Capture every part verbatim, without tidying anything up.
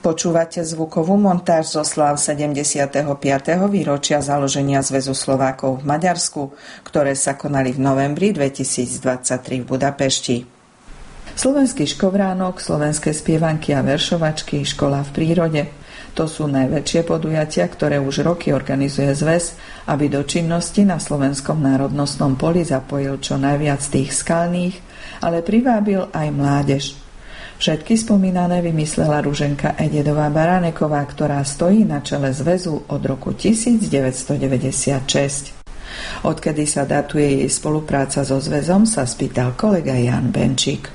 Počúvate zvukovú montáž zo sláv sedemdesiateho piateho výročia založenia Zväzu Slovákov v Maďarsku, ktoré sa konali v novembri dvetisícdvadsaťtri v Budapešti. Slovenský škovránok, slovenské spievanky a veršovačky, škola v prírode. To sú najväčšie podujatia, ktoré už roky organizuje zväz, aby do činnosti na slovenskom národnostnom poli zapojil čo najviac tých skalných, ale privábil aj mládež. Všetky spomínané vymyslela Ruženka Ededová-Baráneková, ktorá stojí na čele zväzu od roku devätnásťstodeväťdesiatšesť. Odkedy sa datuje jej spolupráca so zväzom, sa spýtal kolega Jan Benčík.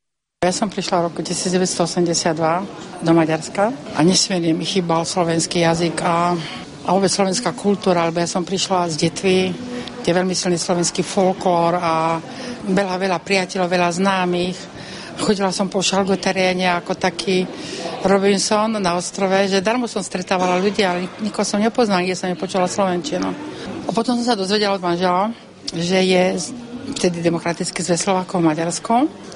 Ja som prišla v roku devätnásťstoosemdesiatdva do Maďarska a nesmierne mi chýbal slovenský jazyk a, a vôbec slovenská kultúra, lebo ja som prišla z Detvy, kde je veľmi silný slovenský folklór a veľa, veľa priateľov, veľa známych. Chodila som po šalgoteréne ako taký Robinson na ostrove, že darmo som stretávala ľudí, ale nikoho som nepoznala, kde som nepočula slovenčinu. A potom som sa dozvedela od manžela, že je vtedy Demokratický zväz Slovákov v Maďarsku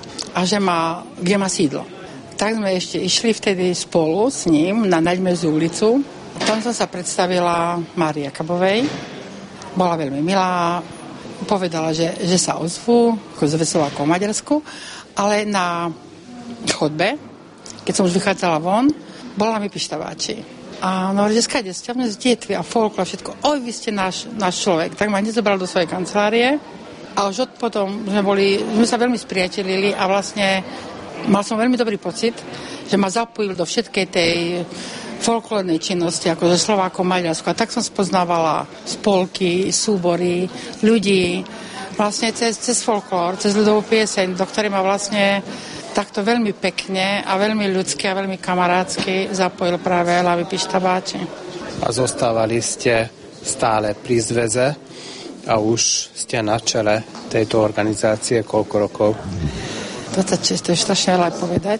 a že má, kde má sídlo. Tak sme ešte išli vtedy spolu s ním na Naďmeziu ulicu. Tam som sa predstavila Márii Jakabovej. Bola veľmi milá, povedala, že, že sa ozvú ako Zväz Slovákov v Maďarsku. Ale na chodbe, keď som už vychádzala von, bola mi pištaváči. A no, že skade ste, z Detvy a folklor a všetko. Oj, vy ste náš, náš človek. Tak ma nezobral do svojej kancelárie. A už od potom sme boli, sme sa veľmi spriatelili a vlastne mal som veľmi dobrý pocit, že ma zapojil do všetkej tej folklórnej činnosti, ako ze Slovákov Maďarsku. A tak som spoznávala spolky, súbory, ľudí, vlastne cez, cez folklór, cez ľudovú pieseň, do ktorej ma vlastne takto veľmi pekne a veľmi ľudsky a veľmi kamarátsky zapojil práve Lavi Pištabáči. A zostávali ste stále pri zväze a už ste na čele tejto organizácie koľko rokov? dvadsaťšesť, to je strašne veľa povedať,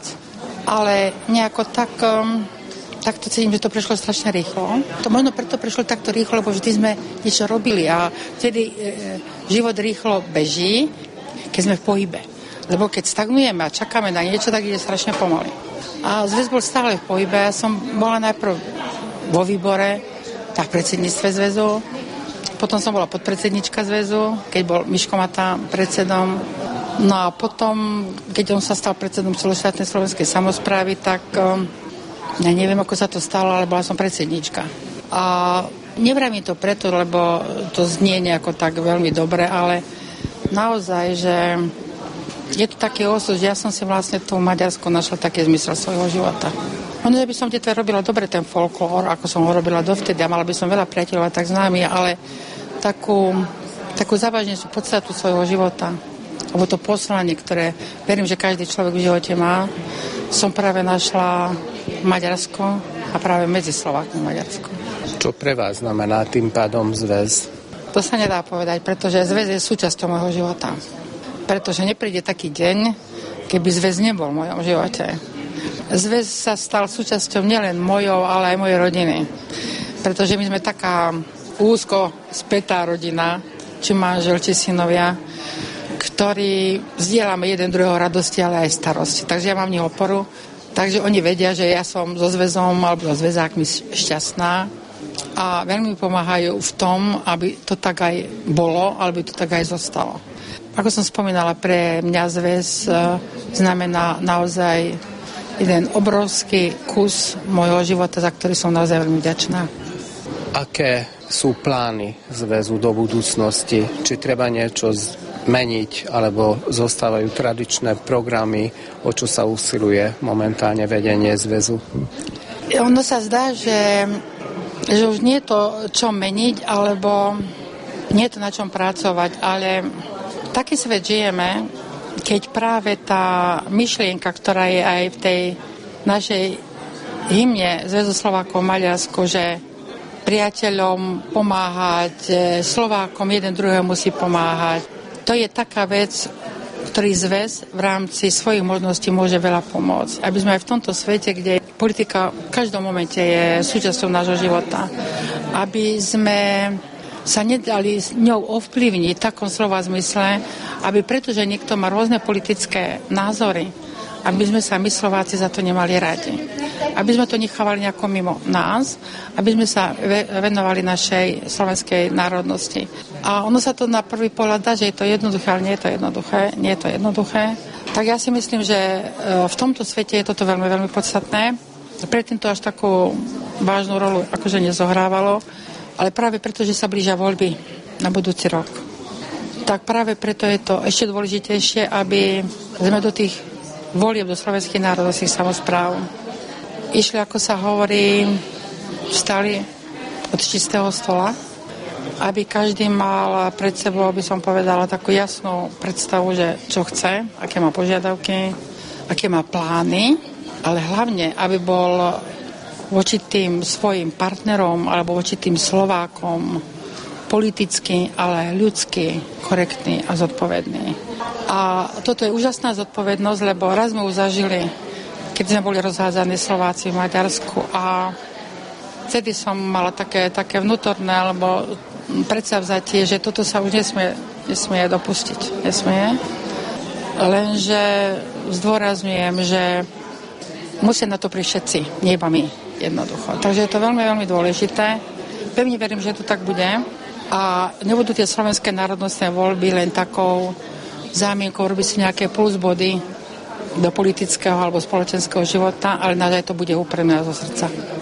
ale nejako tak... Um, tak to cítim, že to prešlo strašne rýchlo. To možno preto prešlo takto rýchlo, lebo vždy sme niečo robili a vtedy e, život rýchlo beží, keď sme v pohybe. Lebo keď stagnujeme a čakáme na niečo, tak ide strašne pomaly. A zväz bol stále v pohybe. Ja som bola najprv vo výbore, tak v predsedníctve zväzu, potom som bola podpredsednička zväzu, keď bol Miško Mata predsedom. No a potom, keď on sa stal predsedom celoštátnej slovenskej samosprávy, tak... Um, Ja neviem, ako sa to stalo, ale bola som predsednička. A nevravím to preto, lebo to znie nejako tak veľmi dobre, ale naozaj, že je to také osud, že ja som si vlastne v tom Maďarsku našla taký zmysel svojho života. Ono, že by som tieto robila dobre ten folklór, ako som ho robila dovtedy, a mala by som veľa priateľov a tak známy, ale takú, takú závažnejšiu podstatu svojho života, alebo to poslanie, ktoré verím, že každý človek v živote má, som práve našla Maďarsko a práve medzi Slovákmi v Maďarsku. Čo pre vás znamená tým pádom zväz? To sa nedá povedať, pretože zväz je súčasťou môjho života. Pretože nepríde taký deň, keby zväz nebol v mojom živote. Zväz sa stal súčasťou nielen mojou, ale aj mojej rodiny. Pretože my sme taká úzko spätá rodina, či manžel, či synovia, ktorí zdieľame jeden druhého radosti, ale aj starosti. Takže ja mám v nich oporu. Takže oni vedia, že ja som so zväzom alebo so zväzákmi šťastná a veľmi pomáhajú v tom, aby to tak aj bolo, alebo to tak aj zostalo. Ako som spomínala, pre mňa zväz znamená naozaj jeden obrovský kus môjho života, za ktorý som naozaj veľmi vďačná. Aké sú plány zväzu do budúcnosti? Či treba niečo zmeniť, alebo zostávajú tradičné programy, o čo sa usiluje momentálne vedenie zväzu? Ono sa zdá, že, že už nie je to, čo meniť, alebo nie je to na čom pracovať, ale taký svet žijeme, keď práve tá myšlienka, ktorá je aj v tej našej hymne Zväzu Slovákov v Maďarsku, že priateľom pomáhať, Slovákom jeden druhého musí pomáhať. To je taká vec, ktorý zväz v rámci svojich možností môže veľa pomôcť. Aby sme aj v tomto svete, kde politika v každom momente je súčasťou nášho života, aby sme sa nedali s ňou ovplyvniť v takom slova zmysle, aby pretože niekto má rôzne politické názory aby sme sa my Slováci za to nemali radi. Aby sme to nechávali nejako mimo nás, aby sme sa venovali našej slovenskej národnosti. A ono sa to na prvý pohľad dá, že je to jednoduché, ale nie je to jednoduché. Nie je to jednoduché. Tak ja si myslím, že v tomto svete je toto veľmi, veľmi podstatné. Predtým to až takú vážnu rolu akože nezohrávalo, ale práve preto, že sa blížia voľby na budúci rok. Tak práve preto je to ešte dôležitejšie, aby sme do tých volieb do slovenských národnostných samospráv išli, ako sa hovorí, vstali od čistého stola, aby každý mal pred sebou, by som povedala, takú jasnú predstavu, že čo chce, aké má požiadavky, aké má plány, ale hlavne, aby bol voči tým svojim partnerom alebo voči tým Slovákom politicky, ale ľudsky korektný a zodpovedný. A toto je úžasná zodpovednosť, lebo raz sme už zažili, keď sme boli rozhádzaní Slováci v Maďarsku a vtedy som mala také, také vnútorné alebo predsavzatie, že toto sa už nesmie, nesmie dopustiť. Nesmie. Lenže zdôrazňujem, že musia na to prísť všetci, nie iba my, jednoducho. Takže je to veľmi, veľmi dôležité. Pevne verím, že to tak bude. A nebudú tie slovenské národnostné voľby len takou zámienkou robiť si nejaké plusbody do politického alebo spoločenského života, ale naozaj to bude úprimné zo srdca.